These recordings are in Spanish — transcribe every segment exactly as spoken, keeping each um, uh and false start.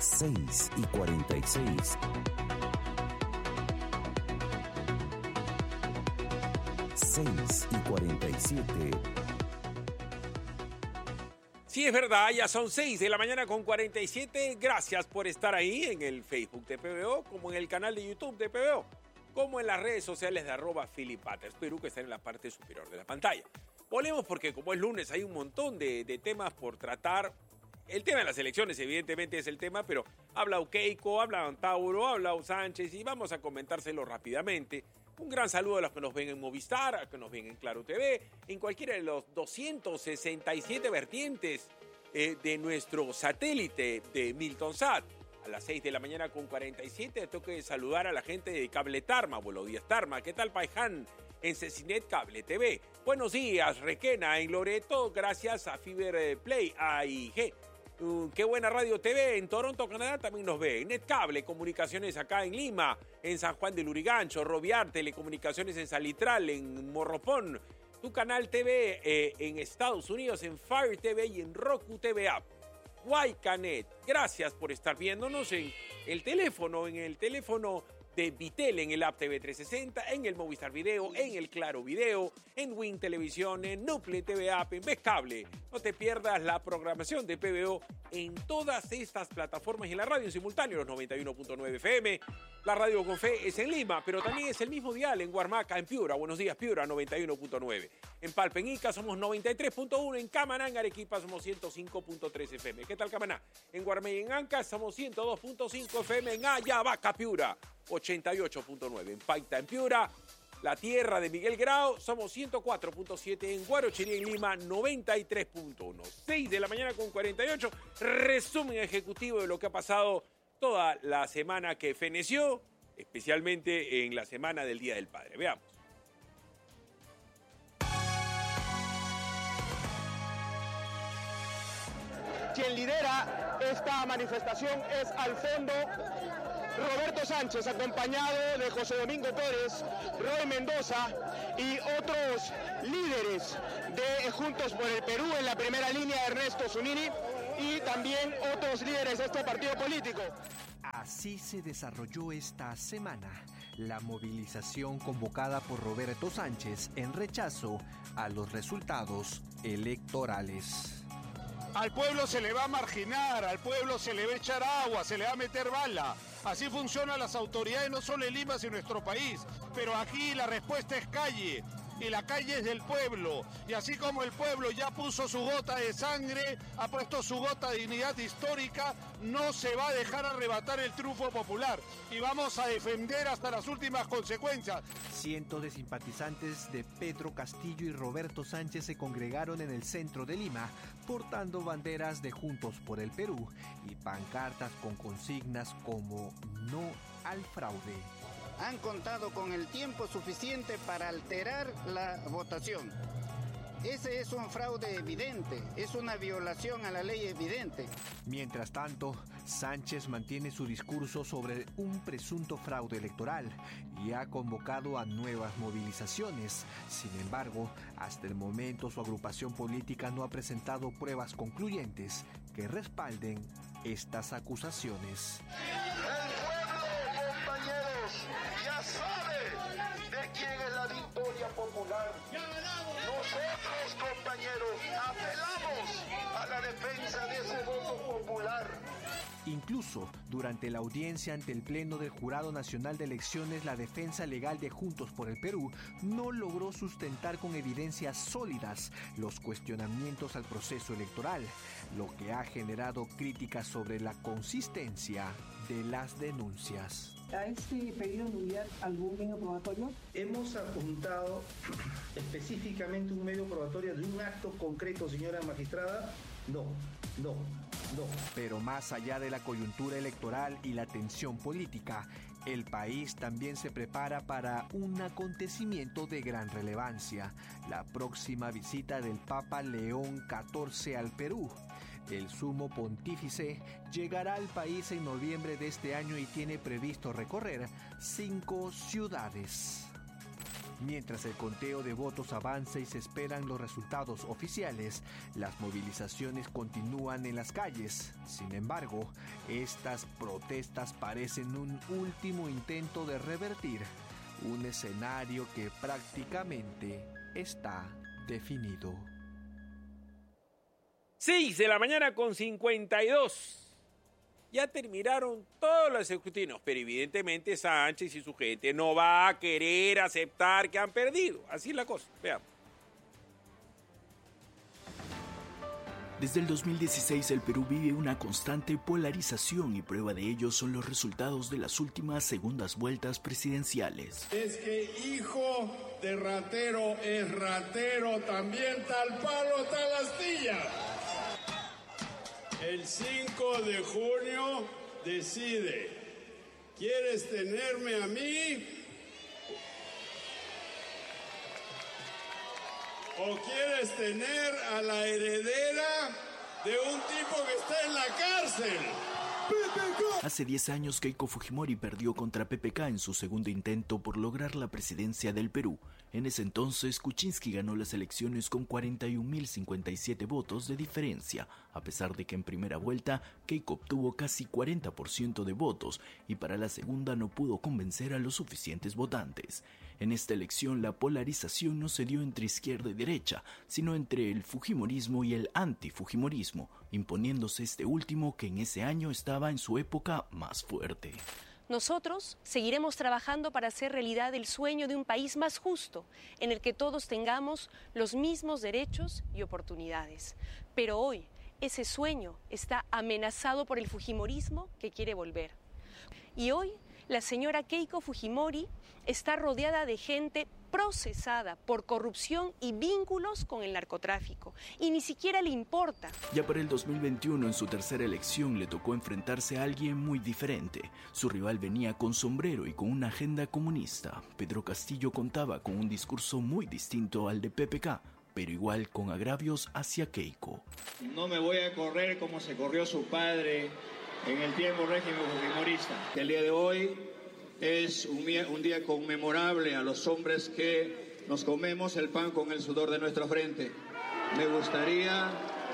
seis y cuarenta y seis. seis y cuarenta y siete. Sí, es verdad, ya son seis de la mañana con cuarenta y siete. Gracias por estar ahí en el Facebook de P B O, como en el canal de YouTube de P B O, como en las redes sociales de arroba Philip Butters Perú, que están en la parte superior de la pantalla. Volvemos porque como es lunes hay un montón de, de temas por tratar. El tema de las elecciones evidentemente es el tema, pero habla Keiko, habla Antauro, habla Sánchez y vamos a comentárselo rápidamente. Un gran saludo a los que nos ven en Movistar, a los que nos ven en Claro T V, en cualquiera de los doscientos sesenta y siete vertientes eh, de nuestro satélite de Milton Sat. A las seis de la mañana con cuarenta y siete tengo que saludar a la gente de Cable Tarma. Buenos días, Tarma. ¿Qué tal, Paiján? En Cecinet Cable T V. Buenos días, Requena en Loreto. Gracias a Fiber Play, A I G. Uh, qué buena Radio T V en Toronto, Canadá, también nos ve. Netcable, comunicaciones acá en Lima, en San Juan de Lurigancho, Roviar, telecomunicaciones en Salitral, en Morropón. Tu canal T V eh, en Estados Unidos, en Fire T V y en Roku T V App. Guaycanet, gracias por estar viéndonos en el teléfono, en el teléfono de Vitel, en el app T V trescientos sesenta, en el Movistar Video, en el Claro Video, en Win Televisión, en Nuple T V App, en Vez Cable. No te pierdas la programación de P B O en todas estas plataformas y en la radio en simultáneo, los noventa y uno punto nueve F M. La radio con fe es en Lima, pero también es el mismo dial en Huarmaca, en Piura. Buenos días, Piura, noventa y uno punto nueve. En Palpeñica somos noventa y tres punto uno. En Camaná, en Arequipa, somos ciento cinco punto tres F M. ¿Qué tal, Camaná? En Guarmey, en Anca, somos ciento dos punto cinco F M. En Ayabaca, Piura, ochenta y ocho punto nueve. En Paita, en Piura, la tierra de Miguel Grau, somos ciento cuatro punto siete. En Guarochirí, en Lima, noventa y tres punto uno. seis de la mañana con cuarenta y ocho. Resumen ejecutivo de lo que ha pasado toda la semana que feneció, especialmente en la semana del Día del Padre. Veamos. Quien lidera esta manifestación es al fondo Roberto Sánchez, acompañado de José Domingo Pérez, Roy Mendoza y otros líderes de Juntos por el Perú, en la primera línea Ernesto Zunini y también otros líderes de este partido político. Así se desarrolló esta semana la movilización convocada por Roberto Sánchez en rechazo a los resultados electorales. Al pueblo se le va a marginar, al pueblo se le va a echar agua, se le va a meter bala. Así funcionan las autoridades no solo en Lima, sino en nuestro país. Pero aquí la respuesta es calle. Y la calle es del pueblo. Y así como el pueblo ya puso su gota de sangre, ha puesto su gota de dignidad histórica, no se va a dejar arrebatar el triunfo popular. Y vamos a defender hasta las últimas consecuencias. Cientos de simpatizantes de Pedro Castillo y Roberto Sánchez se congregaron en el centro de Lima, portando banderas de Juntos por el Perú y pancartas con consignas como "No al fraude". Han contado con el tiempo suficiente para alterar la votación. Ese es un fraude evidente, es una violación a la ley evidente. Mientras tanto, Sánchez mantiene su discurso sobre un presunto fraude electoral y ha convocado a nuevas movilizaciones. Sin embargo, hasta el momento su agrupación política no ha presentado pruebas concluyentes que respalden estas acusaciones. Ya sabe de quién es la victoria popular. Nosotros, compañeros, apelamos a la defensa de ese voto popular. Incluso durante la audiencia ante el Pleno del Jurado Nacional de Elecciones, la defensa legal de Juntos por el Perú no logró sustentar con evidencias sólidas los cuestionamientos al proceso electoral, lo que ha generado críticas sobre la consistencia de las denuncias. ¿A este pedido de nulidad algún medio probatorio? Hemos apuntado específicamente un medio probatorio de un acto concreto, señora magistrada. No, no, no. Pero más allá de la coyuntura electoral y la tensión política, el país también se prepara para un acontecimiento de gran relevancia: la próxima visita del Papa León catorce al Perú. El sumo pontífice llegará al país en noviembre de este año y tiene previsto recorrer cinco ciudades. Mientras el conteo de votos avanza y se esperan los resultados oficiales, las movilizaciones continúan en las calles. Sin embargo, estas protestas parecen un último intento de revertir un escenario que prácticamente está definido. seis de la mañana con cincuenta y dos. Ya terminaron todos los escrutinios, pero evidentemente Sánchez y su gente no va a querer aceptar que han perdido. Así es la cosa. Veamos. Desde el dos mil dieciséis el Perú vive una constante polarización y prueba de ello son los resultados de las últimas segundas vueltas presidenciales. Es que hijo de ratero es ratero, también tal palo, tal astilla. El cinco de junio decide, ¿quieres tenerme a mí o quieres tener a la heredera de un tipo que está en la cárcel? Hace diez años Keiko Fujimori perdió contra P P K en su segundo intento por lograr la presidencia del Perú. En ese entonces, Kuczynski ganó las elecciones con cuarenta y un mil cincuenta y siete votos de diferencia, a pesar de que en primera vuelta Keiko obtuvo casi cuarenta por ciento de votos y para la segunda no pudo convencer a los suficientes votantes. En esta elección la polarización no se dio entre izquierda y derecha, sino entre el fujimorismo y el antifujimorismo, imponiéndose este último que en ese año estaba en su época más fuerte. Nosotros seguiremos trabajando para hacer realidad el sueño de un país más justo, en el que todos tengamos los mismos derechos y oportunidades. Pero hoy ese sueño está amenazado por el fujimorismo que quiere volver. Y hoy la señora Keiko Fujimori está rodeada de gente procesada por corrupción y vínculos con el narcotráfico, y ni siquiera le importa. Ya para el dos mil veintiuno, en su tercera elección, le tocó enfrentarse a alguien muy diferente. Su rival venía con sombrero y con una agenda comunista. Pedro Castillo contaba con un discurso muy distinto al de P P K, pero igual con agravios hacia Keiko. No me voy a correr como se corrió su padre en el tiempo régimen fujimorista. El día de hoy es un día, un día conmemorable a los hombres que nos comemos el pan con el sudor de nuestra frente. Me gustaría,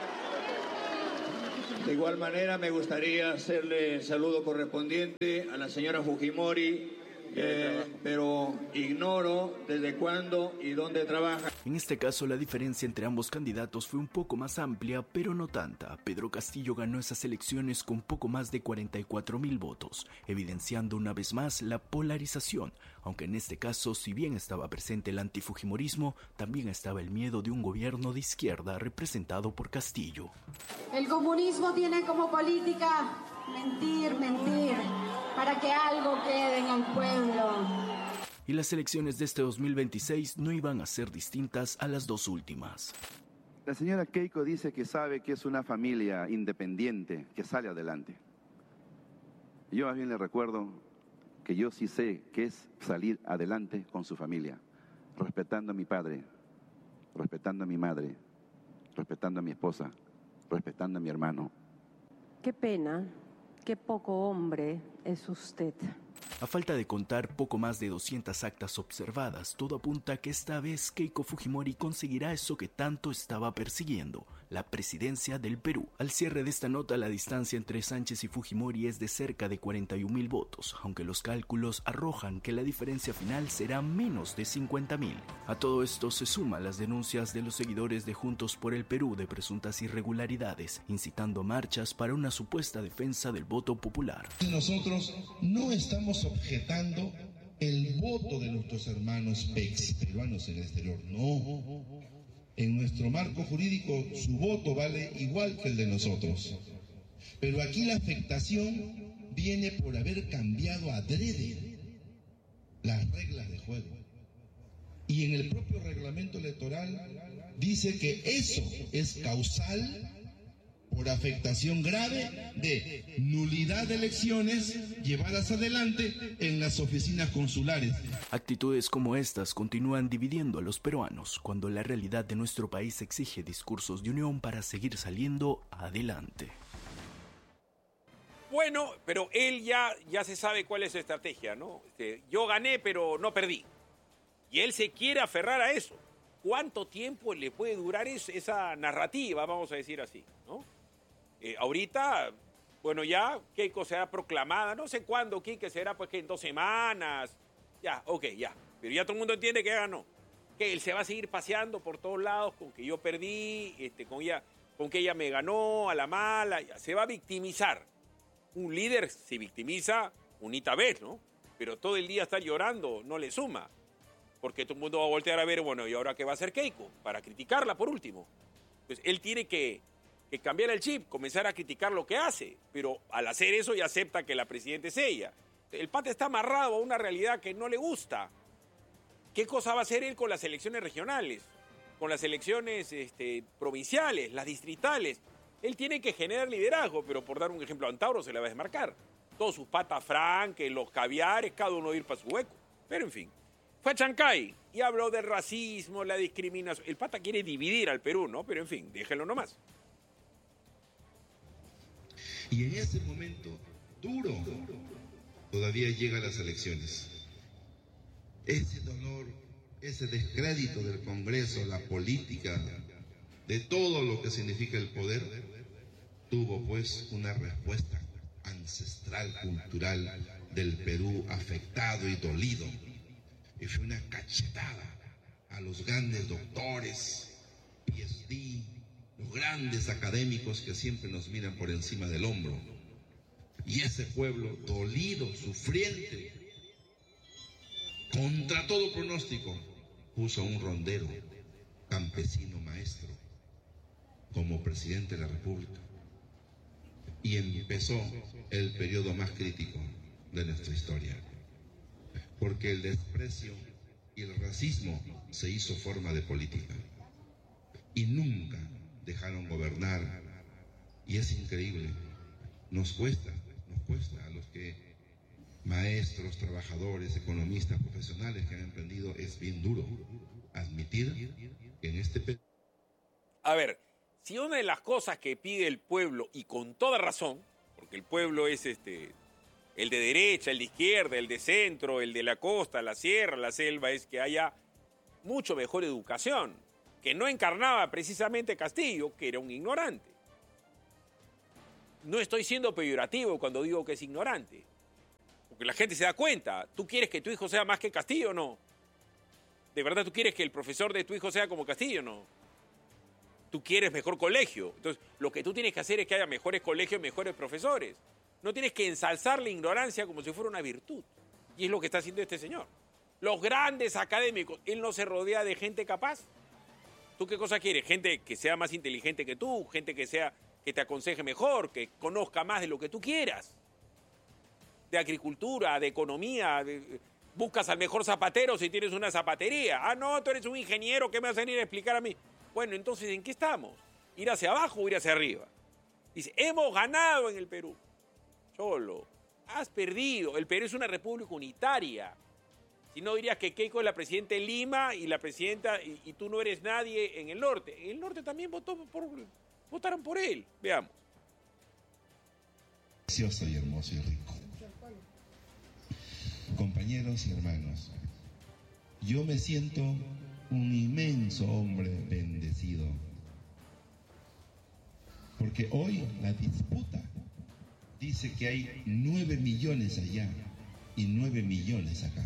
de igual manera, me gustaría hacerle el saludo correspondiente a la señora Fujimori, eh, pero ignoro desde cuándo y dónde trabaja. En este caso, la diferencia entre ambos candidatos fue un poco más amplia, pero no tanta. Pedro Castillo ganó esas elecciones con poco más de cuarenta y cuatro mil votos, evidenciando una vez más la polarización, aunque en este caso, si bien estaba presente el antifujimorismo, también estaba el miedo de un gobierno de izquierda representado por Castillo. El comunismo tiene como política mentir, mentir, para que algo quede en el pueblo. Y las elecciones de este dos mil veintiséis no iban a ser distintas a las dos últimas. La señora Keiko dice que sabe que es una familia independiente que sale adelante. Yo más bien le recuerdo que yo sí sé que es salir adelante con su familia, respetando a mi padre, respetando a mi madre, respetando a mi esposa, respetando a mi hermano. Qué pena, qué poco hombre es usted. A falta de contar poco más de doscientas actas observadas, todo apunta a que esta vez Keiko Fujimori conseguirá eso que tanto estaba persiguiendo, la presidencia del Perú. Al cierre de esta nota, la distancia entre Sánchez y Fujimori es de cerca de cuarenta y un mil votos, aunque los cálculos arrojan que la diferencia final será menos de cincuenta mil. A todo esto se suman las denuncias de los seguidores de Juntos por el Perú de presuntas irregularidades, incitando marchas para una supuesta defensa del voto popular. Nosotros no estamos objetando el voto de nuestros hermanos pex, peruanos en el exterior, no. En nuestro marco jurídico su voto vale igual que el de nosotros. Pero aquí la afectación viene por haber cambiado adrede las reglas de juego. Y en el propio reglamento electoral dice que eso es causal por afectación grave de nulidad de elecciones llevadas adelante en las oficinas consulares. Actitudes como estas continúan dividiendo a los peruanos, cuando la realidad de nuestro país exige discursos de unión para seguir saliendo adelante. Bueno, pero él ya, ya se sabe cuál es su estrategia, ¿no? Este, yo gané, pero no perdí. Y él se quiere aferrar a eso. ¿Cuánto tiempo le puede durar es, esa narrativa, vamos a decir así, ¿no? Eh, ahorita, bueno, ya Keiko será proclamada, no sé cuándo, Quique, será pues que en dos semanas. Ya, ok, ya. Pero ya todo el mundo entiende que ganó. Que él se va a seguir paseando por todos lados con que yo perdí, este, con, ella, con que ella me ganó a la mala. Ya, se va a victimizar. Un líder se victimiza unita vez, ¿no? Pero todo el día estar llorando no le suma. Porque todo el mundo va a voltear a ver, bueno, ¿y ahora qué va a hacer Keiko? Para criticarla por último. Pues él tiene que, que cambiar el chip, comenzar a criticar lo que hace. Pero al hacer eso ya acepta que la presidenta es ella. El pata está amarrado a una realidad que no le gusta. ¿Qué cosa va a hacer él con las elecciones regionales? Con las elecciones este, provinciales, las distritales. Él tiene que generar liderazgo, pero por dar un ejemplo, a Antauro se le va a desmarcar. Todos sus patas franques, los caviares, cada uno ir para su hueco. Pero en fin, fue a Chancay y habló del racismo, la discriminación. El pata quiere dividir al Perú, ¿no? Pero en fin, déjenlo nomás. Y en ese momento duro, todavía llegan las elecciones. Ese dolor, ese descrédito del Congreso, la política, de todo lo que significa el poder, tuvo pues una respuesta ancestral, cultural del Perú afectado y dolido. Y fue una cachetada a los grandes doctores, P H D, los grandes académicos que siempre nos miran por encima del hombro. Y ese pueblo dolido, sufriente, contra todo pronóstico, puso a un rondero, campesino maestro, como presidente de la República. Y empezó el periodo más crítico de nuestra historia. Porque el desprecio y el racismo se hizo forma de política. Y nunca dejaron gobernar. Y es increíble. Nos cuesta, nos cuesta a los que... maestros, trabajadores, economistas, profesionales que han emprendido, es bien duro admitir que en este... A ver, si una de las cosas que pide el pueblo, y con toda razón, porque el pueblo es este, el de derecha, el de izquierda, el de centro, el de la costa, la sierra, la selva, es que haya mucho mejor educación, que no encarnaba precisamente Castillo, que era un ignorante. No estoy siendo peyorativo cuando digo que es ignorante. Porque la gente se da cuenta. ¿Tú quieres que tu hijo sea más que Castillo o no? ¿De verdad tú quieres que el profesor de tu hijo sea como Castillo o no? Tú quieres mejor colegio. Entonces, lo que tú tienes que hacer es que haya mejores colegios, mejores profesores. No tienes que ensalzar la ignorancia como si fuera una virtud. Y es lo que está haciendo este señor. Los grandes académicos, él no se rodea de gente capaz. ¿Tú qué cosa quieres? Gente que sea más inteligente que tú, gente que sea, que te aconseje mejor, que conozca más de lo que tú quieras. De agricultura, de economía, de, buscas al mejor zapatero si tienes una zapatería. Ah, no, tú eres un ingeniero, ¿qué me vas a venir a explicar a mí? Bueno, entonces, ¿en qué estamos? ¿Ir hacia abajo o ir hacia arriba? Dice, hemos ganado en el Perú. Cholo, has perdido. El Perú es una república unitaria. Si no, dirías que Keiko es la presidenta de Lima y la presidenta, y, y tú no eres nadie en el norte. En el norte también votó por, votaron por él. Veamos. Precioso y hermoso y rico. Compañeros y hermanos, yo me siento un inmenso hombre bendecido, porque hoy la disputa dice que hay nueve millones allá y nueve millones acá.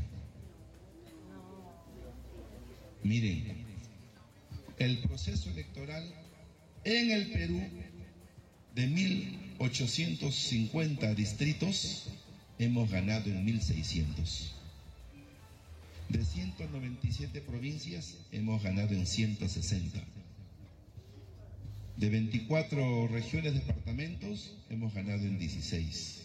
Miren, el proceso electoral en el Perú de mil ochocientos cincuenta distritos hemos ganado en mil seiscientos. De ciento noventa y siete provincias hemos ganado en ciento sesenta. De veinticuatro regiones, departamentos, hemos ganado en dieciséis.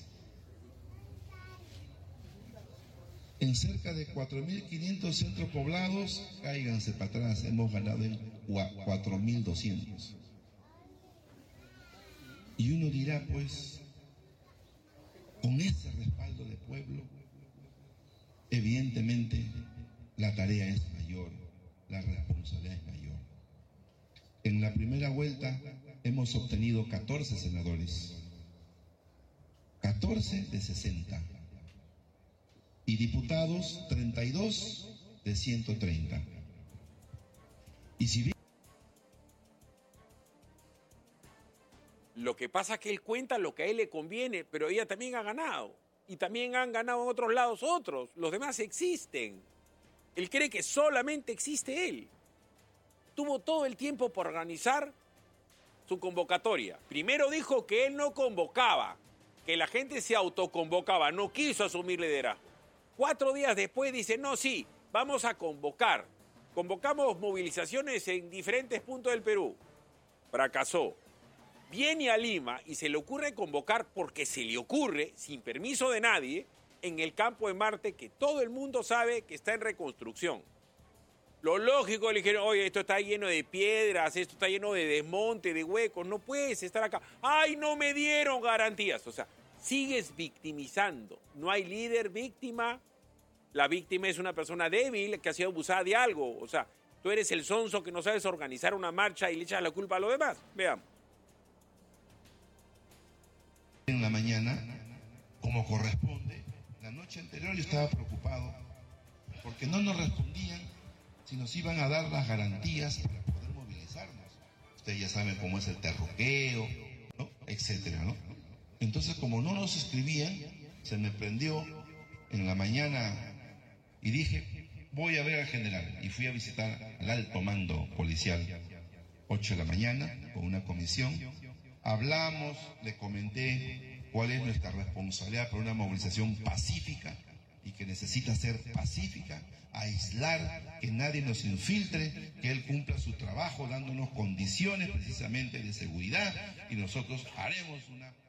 En cerca de cuatro mil quinientos centros poblados, cáiganse para atrás, hemos ganado en cuatro mil doscientos. Y uno dirá, pues, con ese respaldo de pueblo, evidentemente la tarea es mayor, la responsabilidad es mayor. En la primera vuelta hemos obtenido catorce senadores, catorce de sesenta, y diputados treinta y dos de ciento treinta. Y si bien... Lo que pasa es que él cuenta lo que a él le conviene, pero ella también ha ganado. Y también han ganado en otros lados otros. Los demás existen. Él cree que solamente existe él. Tuvo todo el tiempo por organizar su convocatoria. Primero dijo que él no convocaba, que la gente se autoconvocaba, no quiso asumir liderazgo. Cuatro días después dice, no, sí, vamos a convocar. Convocamos movilizaciones en diferentes puntos del Perú. Fracasó. Viene a Lima y se le ocurre convocar, porque se le ocurre, sin permiso de nadie, en el campo de Marte, que todo el mundo sabe que está en reconstrucción. Lo lógico, le dijeron, oye, esto está lleno de piedras, esto está lleno de desmonte, de huecos, no puedes estar acá. ¡Ay, no me dieron garantías! O sea, sigues victimizando. No hay líder víctima. La víctima es una persona débil que ha sido abusada de algo. O sea, tú eres el sonso que no sabes organizar una marcha y le echas la culpa a los demás. Veamos. En la mañana, como corresponde, la noche anterior yo estaba preocupado porque no nos respondían si nos iban a dar las garantías para poder movilizarnos. Ustedes ya saben cómo es el terruqueo, ¿no? Etcétera, ¿no? Entonces, como no nos escribían, se me prendió en la mañana y dije, voy a ver al general. Y fui a visitar al alto mando policial, ocho de la mañana, con una comisión. Hablamos, le comenté cuál es nuestra responsabilidad para una movilización pacífica y que necesita ser pacífica, aislar, que nadie nos infiltre, que él cumpla su trabajo dándonos condiciones precisamente de seguridad y nosotros haremos una...